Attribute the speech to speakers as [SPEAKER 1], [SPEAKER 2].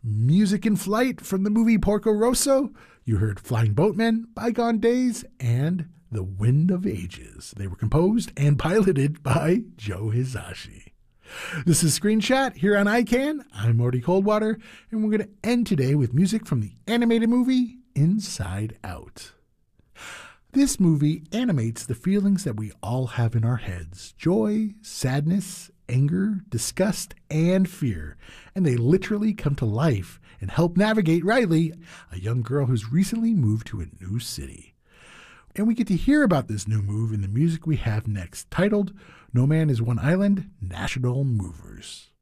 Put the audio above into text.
[SPEAKER 1] Music in Flight from the movie Porco Rosso. You heard Flying Boatmen, Bygone Days, and The Wind of Ages. They were composed and piloted by Joe Hisashi. This is Screen Chat here on ICANN. I'm Morty Coldwater, and we're going to end today with music from the animated movie Inside Out. This movie animates the feelings that we all have in our heads: joy, sadness, anger, disgust, and fear. And they literally come to life and help navigate Riley, a young girl who's recently moved to a new city. And we get to hear about this new move in the music we have next, titled No Man is One Island, National Movers.